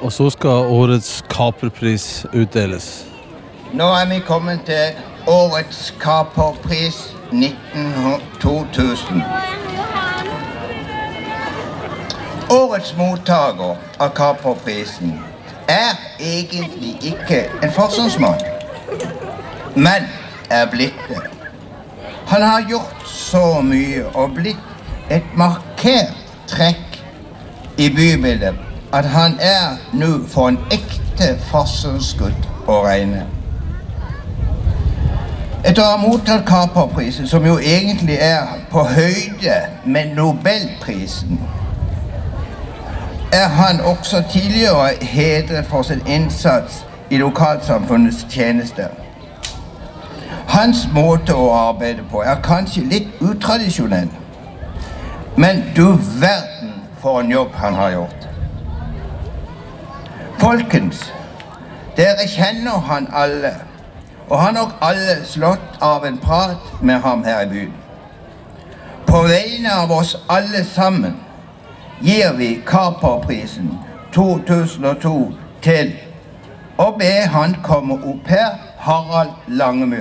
Og så skal årets kaperpris utdeles. Nå er vi kommet til årets kaperpris 2000. Årets mottaker av kaperprisen er egentlig ikke en forsvarsmann, men er blitt det. Han har gjort så mye og blitt et markert trekk i bybildet at han er nå for en ekte forsvarsgutt å regne. Etter å ha mottatt kaperprisen, som jo egentlig er på høyde med Nobelprisen, er han også tidligere hedret for sin innsats i lokalsamfunnets tjeneste. Hans måte å arbeide på er kanskje litt utradisjonell, men du verden for en jobb han har gjort. Folkens, dere kjenner han alle, og har nok alle slått av en prat med ham her i byen. På vegne av oss alle sammen gir vi kaperprisen 2002 til, og be han komme opp her, Harald Langemyr.